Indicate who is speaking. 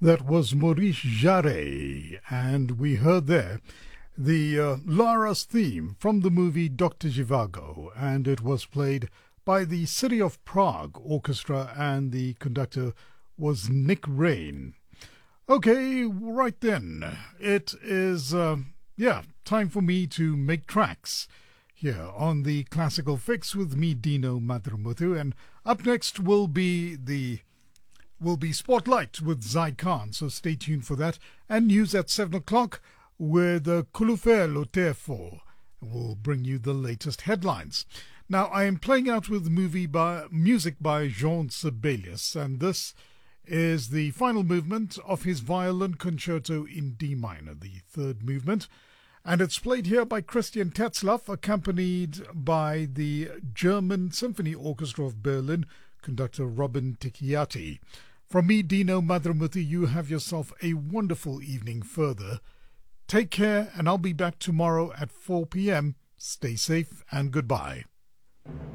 Speaker 1: That was Maurice Jarre, and we heard there the Lara's theme from the movie Dr. Zhivago, and it was played by the City of Prague Orchestra, and the conductor was Nick Rain. Okay, right then, it is, time for me to make tracks here on the Classical Fix with me, Dino Madrumuthu, and up next will be Spotlight with Zai Khan, so stay tuned for that. And news at 7 o'clock with Kulufer Lotefo will bring you the latest headlines. Now, I am playing out with music by Jean Sibelius, and this is the final movement of his Violin Concerto in D minor, the third movement. And it's played here by Christian Tetzlaff, accompanied by the German Symphony Orchestra of Berlin, conductor Robin Ticchiati. From me, Dino Madrumuthu, you have yourself a wonderful evening further. Take care, and I'll be back tomorrow at 4 p.m. Stay safe and goodbye.